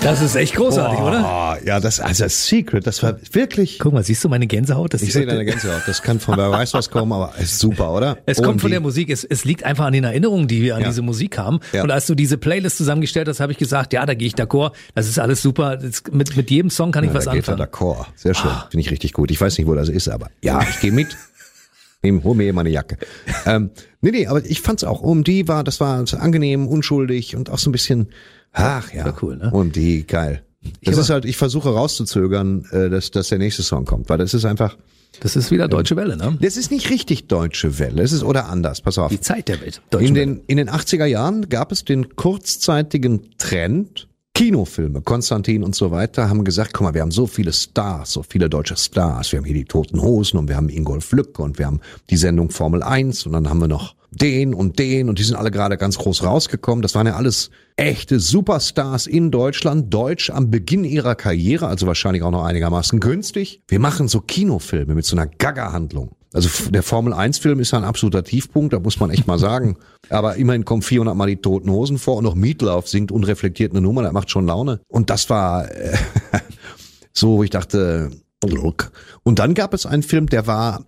Das ist echt großartig, oder? Ja, also Secret, das war wirklich... Guck mal, siehst du meine Gänsehaut? Ich sehe deine Gänsehaut, das kann von wer weiß was kommen, aber ist super, oder? Es kommt von der Musik, es liegt einfach an den Erinnerungen, die wir an diese Musik haben. Ja. Und als du diese Playlist zusammengestellt hast, habe ich gesagt, ja, da gehe ich d'accord, das ist alles super, mit jedem Song kann ich was anfangen. D'accord, sehr schön, finde ich richtig gut. Ich weiß nicht, wo das ist, aber ja, ich gehe mit. Hol mir meine Jacke. Nee, aber ich fand's auch, das war angenehm, unschuldig und auch so ein bisschen, cool, ne? Geil. Das ist halt, ich versuche rauszuzögern, dass der nächste Song kommt, weil das ist einfach... Das ist wieder Deutsche Welle, ne? Das ist nicht richtig Deutsche Welle, es ist oder anders, pass auf. Die Zeit der Welt. In den 80er Jahren gab es den kurzzeitigen Trend, Kinofilme, Konstantin und so weiter, haben gesagt, guck mal, wir haben so viele Stars, so viele deutsche Stars. Wir haben hier die Toten Hosen und wir haben Ingolf Lück und wir haben die Sendung Formel 1 und dann haben wir noch den und die sind alle gerade ganz groß rausgekommen. Das waren ja alles echte Superstars in Deutschland, deutsch am Beginn ihrer Karriere, also wahrscheinlich auch noch einigermaßen günstig. Wir machen so Kinofilme mit so einer Gaga-Handlung. Also der Formel-1-Film ist ja ein absoluter Tiefpunkt, da muss man echt mal sagen. Aber immerhin kommen 400 Mal die Toten Hosen vor und noch Meatloaf singt unreflektiert eine Nummer, das macht schon Laune. Und das war so, wo ich dachte, look. Und dann gab es einen Film, der war,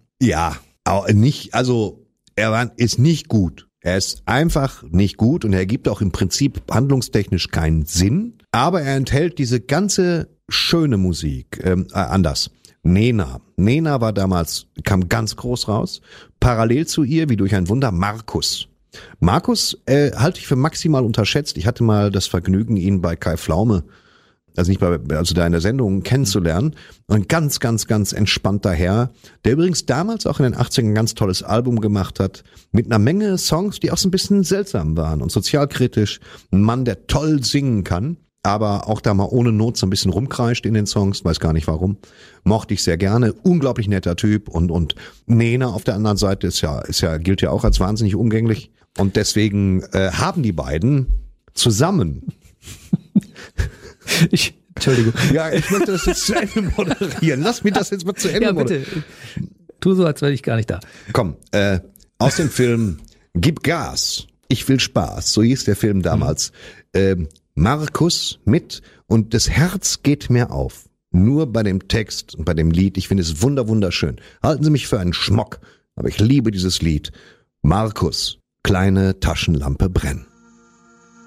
ist nicht gut. Er ist einfach nicht gut und er ergibt auch im Prinzip handlungstechnisch keinen Sinn. Aber er enthält diese ganze schöne Musik, anders. Nena war damals, kam ganz groß raus. Parallel zu ihr, wie durch ein Wunder, Markus. Markus halte ich für maximal unterschätzt. Ich hatte mal das Vergnügen, ihn bei Kai Pflaume, da in der Sendung kennenzulernen. Ein ganz, ganz, ganz entspannter Herr, der übrigens damals auch in den 80ern ein ganz tolles Album gemacht hat, mit einer Menge Songs, die auch so ein bisschen seltsam waren und sozialkritisch. Ein Mann, der toll singen kann, aber auch da mal ohne Not so ein bisschen rumkreischt in den Songs, weiß gar nicht warum. Mochte ich sehr gerne, unglaublich netter Typ und Nena auf der anderen Seite gilt ja auch als wahnsinnig umgänglich und deswegen haben die beiden zusammen Entschuldigung. Ja, ich möchte das jetzt zu Ende moderieren. Lass mich das jetzt mal zu Ende moderieren. Ja, bitte. Tu so, als wäre ich gar nicht da. Komm, aus dem Film Gib Gas, ich will Spaß, so hieß der Film damals. Markus mit und das Herz geht mir auf. Nur bei dem Text und bei dem Lied, ich finde es wunderschön. Halten Sie mich für einen Schmock, aber ich liebe dieses Lied. Markus, kleine Taschenlampe brennen.